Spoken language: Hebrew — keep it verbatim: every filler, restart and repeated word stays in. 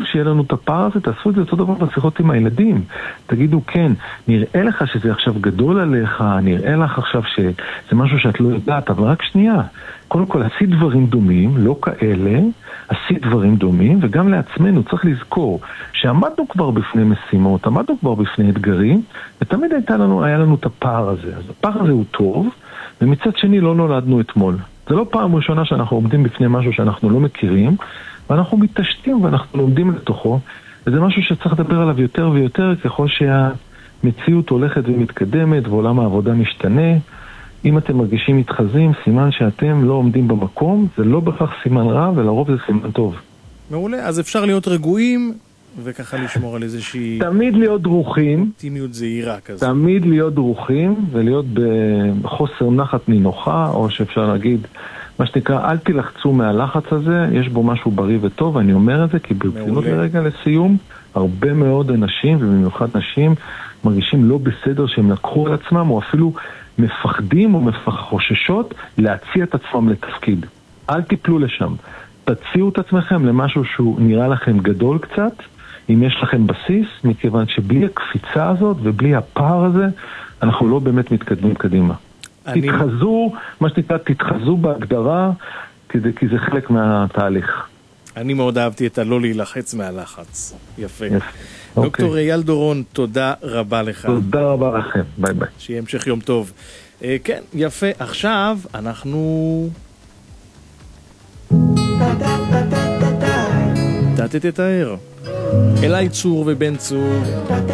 שיהיה לנו את הפער הזה, תעשו את זה אותו דבר בשיחות עם הילדים. תגידו, כן, נראה לך שזה עכשיו גדול עליך, נראה לך עכשיו שזה משהו שאת לא יודעת, אבל רק שנייה. קודם כל, עשית דברים דומים, לא כאלה, עשית דברים דומים, וגם לעצמנו צריך לזכור שעמדנו כבר בפני משימות, עמדנו כבר בפני אתגרים, ותמיד הייתה לנו, היה לנו את הפער הזה. אז הפער הזה הוא טוב, ומצד שני לא נולדנו אתמול. זה לא פעם ראשונה שאנחנו עומדים בפני משהו שאנחנו לא מכירים, ואנחנו מתעשתים ואנחנו לומדים לתוכו, וזה משהו שצריך לדבר עליו יותר ויותר ככל שהמציאות הולכת ומתקדמת ועולם העבודה משתנה. אם אתם מרגישים מתחזים, סימן שאתם לא עומדים במקום, זה לא בכך סימן רע, ולרוב זה סימן טוב. מעולה, אז אפשר להיות רגועים, וככה לשמור על איזושהי... תמיד להיות דרוכים. אופטימיות זהירה כזה. תמיד להיות דרוכים, ולהיות בחוסר נחת נינוחה, או שאפשר להגיד, מה שנקרא, אל תלחצו מהלחץ הזה, יש בו משהו בריא וטוב, אני אומר את זה, כי ברצינות לרגע לסיום, הרבה מאוד אנשים, ובמיוחד נשים, מרגישים לא בסדר שהם לקחו על עצמם, או אפילו מפחדים או חוששות להציע את עצמם לתפקיד. אל תיפלו לשם. תציעו את עצמכם למשהו שהוא נראה לכם גדול קצת, אם יש לכם בסיס, מכיוון שבלי הקפיצה הזאת ובלי הפער הזה, אנחנו לא באמת מתקדמים קדימה. אני... תתחזו, מה שנקרא, תתחזו בהגדרה, כדי, כי זה חלק מהתהליך. אני מאוד אהבתי את הלא להילחץ מהלחץ. יפה. יפה. דוקטור אוקיי. אייל דורון, תודה רבה לך. תודה רבה לכם. ביי ביי. שיהיה המשך יום טוב. אה, כן, יפה. עכשיו אנחנו... תתת את הער. אליי צור ובן צור.